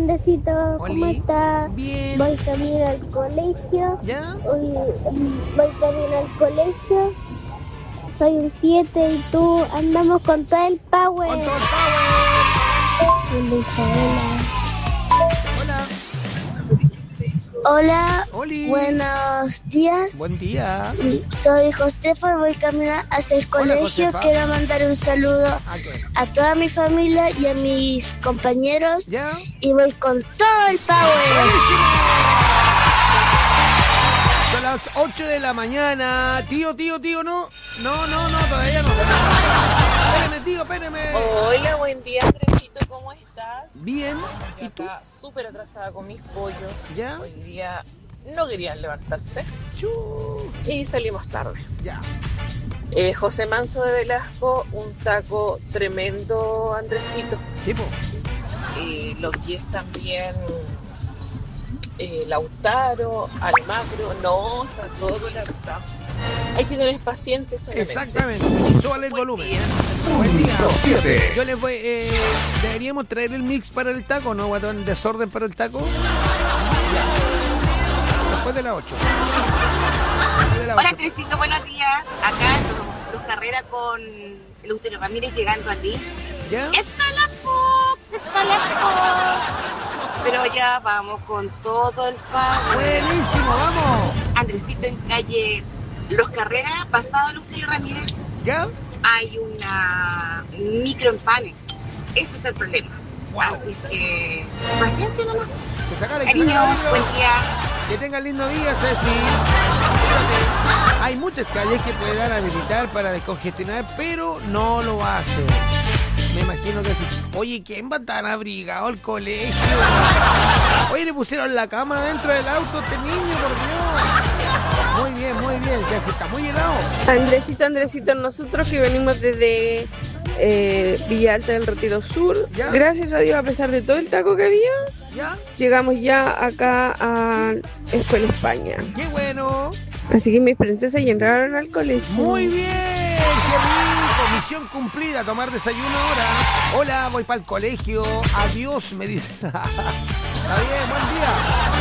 Andresito, ¿cómo Oli. estás? Bien. Voy camino al colegio. ¿Ya? Voy camino al colegio. Soy un 7 y tú andamos con todo el power. Con todo el power. Hola, Isabela. Hola. Hola, Oli. buenos días. Buen día. Soy Josefa y voy camino hacia el Hola, colegio. Josefa. Quiero mandar un saludo ¿Qué? a toda mi familia y a mis compañeros. ¿Ya? Y voy con todo el power. Son las 8 de la mañana. Tío, no. No, todavía no. Espérame, tío, espérame. Hola, buen día, Andresito, ¿cómo estás? Bien. Yo ¿Y tú? acá súper atrasada con mis pollos. ¿Ya? Hoy día no querían levantarse Chu. y salimos tarde. Ya. José Manso de Velasco, un taco tremendo, Andresito. Sí, po. Los 10 también, Lautaro, Almagro, no, está todo colapsado. Hay que tener paciencia solamente. Exactamente. Súbale el volumen. día. Buen día. 7. Yo les voy. Deberíamos traer el mix para el taco, ¿no? Guatón, desorden para el taco. Ya. Después de las 8. Hola, Andresito, buenos días. Acá los Carrera con Eleuterio Ramírez llegando allí. ¿Ya? Está la Fox. Pero ya vamos con todo el power. Buenísimo, vamos. Andresito, en calle Los Carrera, pasado Eleuterio Ramírez, ¿Ya? hay una microempane. Ese es el problema. Wow. Así que paciencia nomás. Que sacale, Cariños, buen día. Que tengan lindo día, Ceci. Cuídate. Hay muchas calles que puedan habilitar para descongestionar, pero no lo hacen. Me imagino que sí. Oye, ¿quién va tan abrigado al colegio? Oye, le pusieron la cama dentro del auto a este niño, por Dios. Muy bien, que está muy helado. Andresito, nosotros que venimos desde Villa Alta del Retiro Sur, ¿Ya? gracias a Dios, a pesar de todo el taco que había, ¿Ya? llegamos ya acá a Escuela España. ¡Qué bueno! Así que mis princesas ya entraron al colegio. Muy bien, qué rico. Misión cumplida, tomar desayuno ahora. Hola, voy para el colegio. Adiós, me dice. Está bien, buen día.